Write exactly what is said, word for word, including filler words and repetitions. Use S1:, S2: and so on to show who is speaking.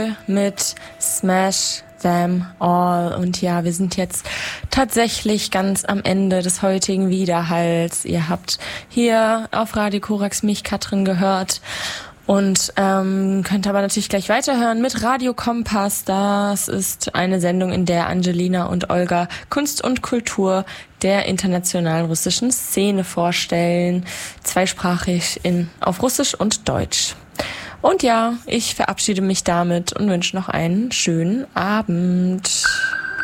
S1: mit Smash Them All. Und ja, wir sind jetzt tatsächlich ganz am Ende des heutigen Widerhalls. Ihr habt hier auf Radio Korax mich, Katrin, gehört. Und ähm, könnt aber natürlich gleich weiterhören mit Radio Kompass. Das ist eine Sendung, in der Angelina und Olga Kunst und Kultur der internationalen russischen Szene vorstellen. Zweisprachig in auf Russisch und Deutsch. Und ja, ich verabschiede mich damit und wünsche noch einen schönen Abend.